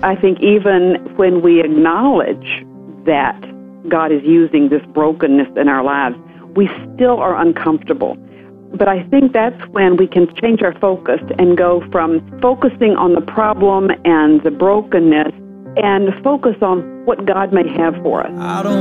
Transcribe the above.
I think even when we acknowledge that God is using this brokenness in our lives, we still are uncomfortable. But I think that's when we can change our focus and go from focusing on the problem and the brokenness and focus on what God may have for us.